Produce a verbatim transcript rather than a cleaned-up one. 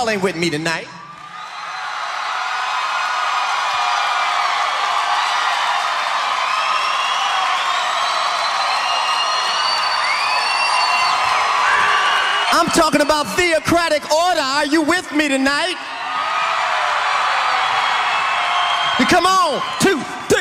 y'all ain't with me tonight. I'm talking about theocratic order. Are you with me tonight? Come on, two,